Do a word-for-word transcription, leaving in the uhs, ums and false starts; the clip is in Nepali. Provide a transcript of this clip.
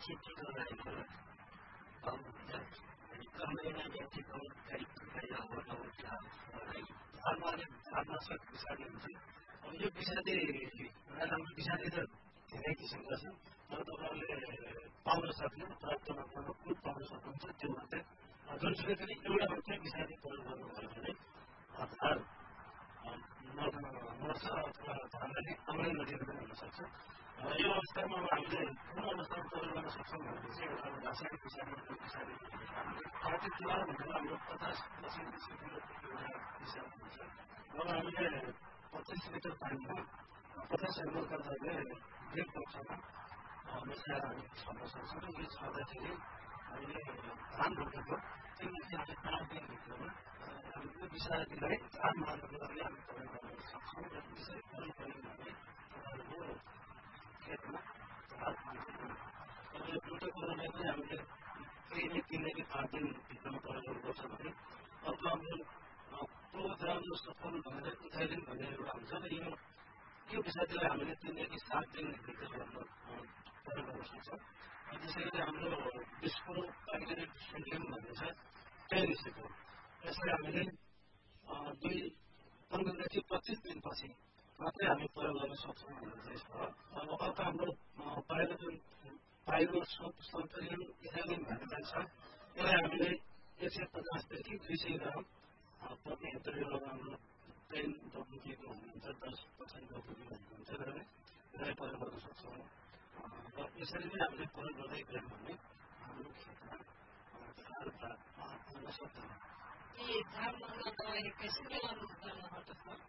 खेती गर्दाखेरि हुन्छ अनि कमाइलाई व्यक्तिको करिब धर्मले धर्मसँग विषादी हुन्छ अब यो विषादी राम्रो विषादी त धेरै किसिमका छन् तर तपाईँहरूले पाउन सक्ने प्राप्त गर्न कुन पाउन सक्नुहुन्छ त्यो मात्रै जुनसुकै पनि एउटा मात्रै विषादी प्रयोग गर्नुभयो भने हतार मर्छ अथवा धर्मले आउने नजिक पनि हुन सक्छ यो अवस्थामा अब हामीले कुन अवस्थामा प्रयोग गर्न सक्छौँ भने चाहिँ एउटा रासायनिक विषादीको विषादी प्रति तुलना भनेको हाम्रो पचास पर्सेन्ट किसिमको एउटा विषाद हुन्छ अब हामीले पच्चिस लिटर पानीमा पचास एमएलका दरले एक कक्षामा मिसाएर हामी छर्न सक्छौँ यो छर्दाखेरि हामीले धान रोपेको त्यसपछि हामी पाँच दिनभित्रमा हामीले विषादीलाई धान मार्नको लागि हामी प्रयोग गर्न सक्छौँ र त्यसरी प्रयोग गऱ्यौँ भने तपाईँहरूको खेतमा धान हुन्छ अब यो दुईवटा कुरालाई पनि हामीले केही किनकि पाँच दिनभित्रमा प्रयोग गर्नुपर्छ भने अर्को हाम्रो प्रोग्राम सफल भनेर इथाइलिन भन्ने एउटा हुन्छ र यो यो विषादीलाई हामीले तिनदेखि सात दिनभित्र गर्न प्रयोग गर्न सक्छौँ त्यसै गरी हाम्रो विस्फोट पाइलेट सोडियम भन्ने छ त्यही रहेछ यसलाई हामीले दुई पन्ध्रदेखि पच्चिस दिनपछि मात्रै हामी प्रयोग गर्न सक्छौँ भन्ने चाहिँ छ अब अर्को हाम्रो पाइलो जुन पाइलो सल्फरियम इथाइलिन भन्ने छ यसलाई हामीले एक सय पचासदेखि दुई सय ग्राम प्रति हेक्टर एउटा हाम्रो टेन डब्लुकेको हुनुहुन्छ दस पर्सेन्ट डब्लुके भनेको हुन्छ र यसलाई प्रयोग गर्न सक्छौँ र यसरी नै हामीले प्रयोग गर्दै गयौँ भने हाम्रो खेतमा धान प्राप्त हुन सक्दैन। यी धान मर्न दबाई किसिमले गर्नुपर्छ